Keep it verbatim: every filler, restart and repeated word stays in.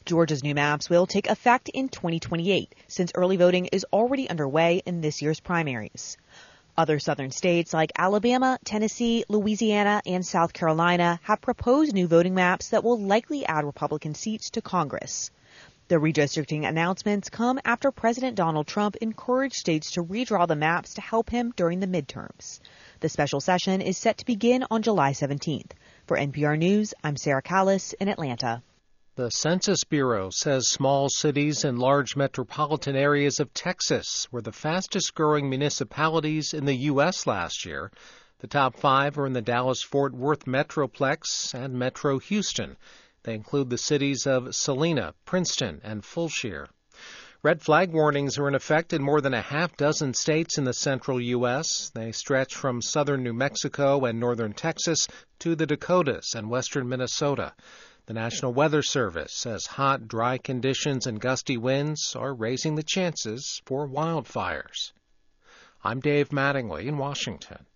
Georgia's new maps will take effect in twenty twenty-eight, since early voting is already underway in this year's primaries. Other southern states like Alabama, Tennessee, Louisiana, and South Carolina have proposed new voting maps that will likely add Republican seats to Congress. The redistricting announcements come after President Donald Trump encouraged states to redraw the maps to help him during the midterms. The special session is set to begin on July seventeenth. For N P R News, I'm Sarah Callis in Atlanta. The Census Bureau says small cities and large metropolitan areas of Texas were the fastest-growing municipalities in the U S last year. The top five are in the Dallas-Fort Worth Metroplex and Metro Houston. They include the cities of Salina, Princeton, and Fulshear. Red flag warnings are in effect in more than a half dozen states in the central U S. They stretch from southern New Mexico and northern Texas to the Dakotas and western Minnesota. The National Weather Service says hot, dry conditions and gusty winds are raising the chances for wildfires. I'm Dave Mattingly in Washington.